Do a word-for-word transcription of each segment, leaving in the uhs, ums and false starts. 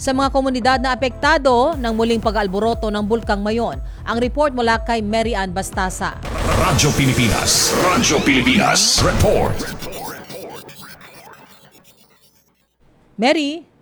sa mga komunidad na apektado ng muling pag-alboroto ng Bulkang Mayon. Ang report mula kay Mary Ann Bastasa. Radyo Pilipinas. Radyo Pilipinas. Report. Mary?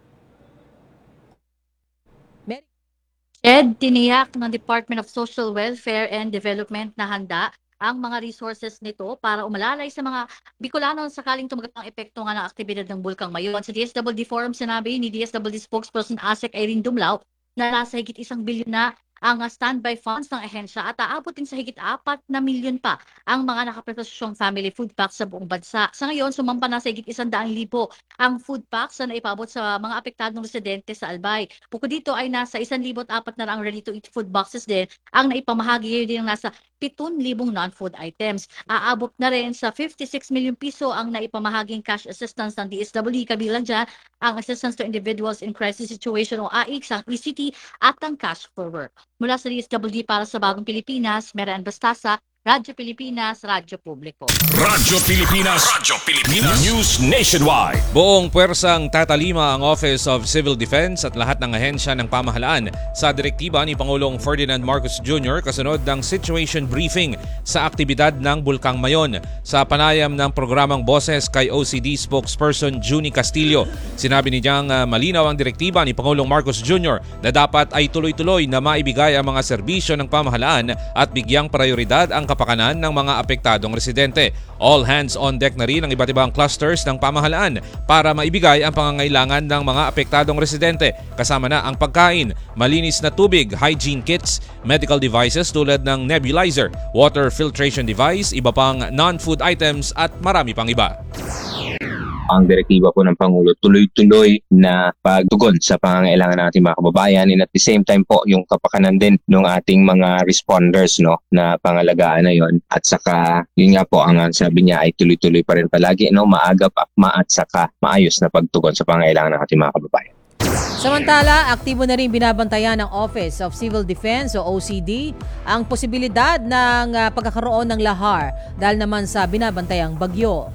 Mary? Ed, tiniyak ng Department of Social Welfare and Development na handa ang mga resources nito para umalalay sa mga Bicolano sakaling tumagat ang epekto nga ng aktibidad ng Bulkang Mayon. Sa D S W D Forum, sinabi ni D S W D spokesperson Asek Irene Dumlao na nasa higit isang bilyon na ang standby funds ng ahensya at aabotin sa higit apat na milyon pa ang mga nakaprestasyong family food packs sa buong bansa. Sa ngayon, sumampa na sa higit isang daang libo ang food packs na naipabot sa mga apektadong residente sa Albay. Bukod dito ay nasa isang libo at apat na raang ready-to-eat food boxes din ang naipamahagi din ng nasa pitong libong non-food items. Aabot na rin sa fifty-six milyon piso ang naipamahaging cash assistance ng D S W D, kabilang dyan ang Assistance to Individuals in Crisis Situation o A I C S, ang E C T at ang Cash for Work. Mula sa D S W D para sa Bagong Pilipinas, Mary Ann Bastasa, Radyo Pilipinas, Radyo Publiko. Radyo Pilipinas. Radyo Pilipinas. News Nationwide. Buong puwersang tatalima ang Office of Civil Defense at lahat ng ahensya ng pamahalaan sa direktiba ni Pangulong Ferdinand Marcos Junior kasunod ng situation briefing sa aktibidad ng Bulkang Mayon. Sa panayam ng programang Boses kay O C D spokesperson Junie Castillo, sinabi niyang uh, malinaw ang direktiba ni Pangulong Marcos Junior na dapat ay tuloy-tuloy na maibigay ang mga serbisyo ng pamahalaan at bigyang prioridad ang kapakanan ng mga apektadong residente. All hands on deck na rin ang iba't ibang clusters ng pamahalaan para maibigay ang pangangailangan ng mga apektadong residente, kasama na ang pagkain, malinis na tubig, hygiene kits, medical devices tulad ng nebulizer, water filtration device, iba pang non-food items at marami pang iba. Ang direktiba po ng Pangulo, tuloy-tuloy na pagtugon sa pangangailangan ng ating mga kababayan, and at the same time po yung kapakanan din ng ating mga responders, no, na pangalagaan na yon. At saka yun nga po ang sabi niya ay tuloy-tuloy pa rin palagi, no, maagap, akma at saka maayos na pagtugon sa pangangailangan ng ating mga kababayan. Samantala, aktibo na rin binabantayan ng Office of Civil Defense o O C D ang posibilidad ng uh, pagkakaroon ng lahar dahil naman sa binabantayang bagyo.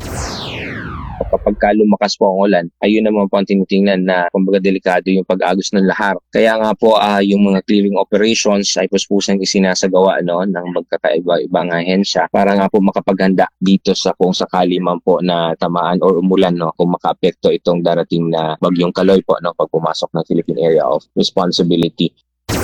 Kapag ka lumakas po ang ulan, ayun naman po ang tinitingnan na kumbaga delikado yung pag-agos ng lahar. Kaya nga po uh, yung mga clearing operations ay puspusang isinasagawa, no, ng magkakaiba-ibang ahensya para nga po makapaghanda dito sa kung sakali man po na tamaan or umulan, no, kung makaapekto itong darating na bagyong Kaloy po, no, pag pumasok ng Philippine Area of Responsibility.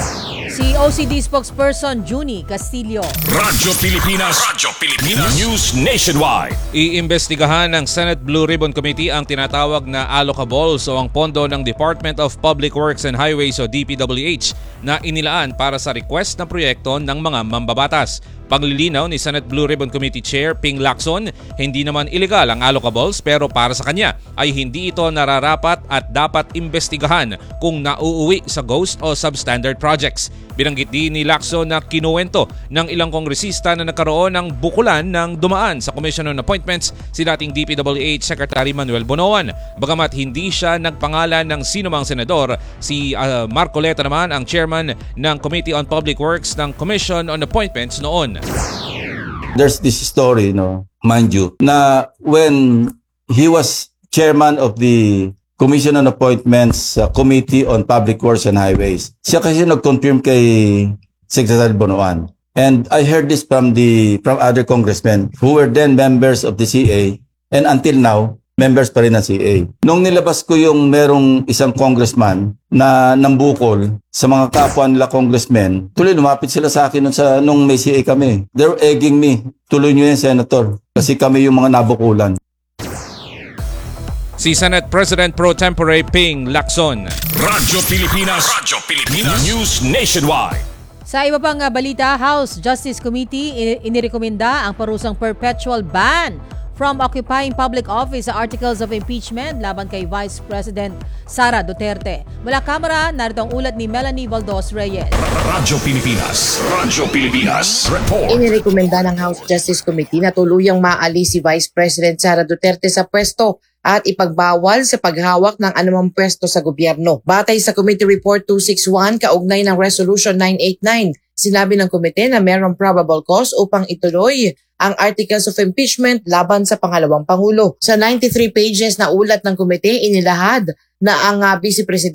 Si O C D spokesperson Junie Castillo. Radyo Pilipinas. Radyo Pilipinas. News Nationwide. Iimbestigahan ng Senate Blue Ribbon Committee ang tinatawag na allocables o ang pondo ng Department of Public Works and Highways o D P W H na inilaan para sa request na proyekto ng mga mambabatas. Paglilinaw ni Senate Blue Ribbon Committee Chair Ping Lacson, hindi naman illegal ang allocables pero para sa kanya ay hindi ito nararapat at dapat imbestigahan kung nauuwi sa ghost o substandard projects. Binanggit din ni Lacson na kinuwento ng ilang kongresista na nagkaroon ng bukulan ng dumaan sa Commission on Appointments si dating D P W H Secretary Manuel Bonoan. Bagamat hindi siya nagpangalan ng sinumang senador, si uh, Marcoleta naman ang chairman ng Committee on Public Works ng Commission on Appointments noon. There's this story, no, mind you, na when he was chairman of the Commission on Appointments uh, Committee on Public Works and Highways, siya kasi nag-confirm kay Secretary Bonoan. And I heard this from the from other congressmen who were then members of the C A and until now, members pa rin ng C A. Nung nilabas ko yung merong isang congressman na nambukol sa mga kapwa nila congressmen, tuloy lumapit sila sa akin nung, sa, nung may C A kami. They were egging me, tuloy nyo yan, Senator, kasi kami yung mga nabukulan. Si Senate President Pro Tempore Ping Lacson. Radyo Pilipinas. Radyo Pilipinas. News Nationwide. Sa iba pang uh, balita, House Justice Committee inirekomenda ang parusang perpetual ban from occupying public office sa articles of impeachment laban kay Vice President Sara Duterte. Mula Kamara, narito ang ulat ni Melanie Valdos Reyes. Radyo Pilipinas. Radyo Pilipinas. Report. Inirekomenda ng House Justice Committee na tuluyang maalis si Vice President Sara Duterte sa pwesto at ipagbawal sa paghawak ng anumang pwesto sa gobyerno. Batay sa Committee Report two sixty-one kaugnay ng Resolution nine eighty-nine, sinabi ng komite na mayroong probable cause upang ituloy ang articles of impeachment laban sa pangalawang pangulo. Sa ninety-three pages na ulat ng komite, inilahad na ang uh, Vice President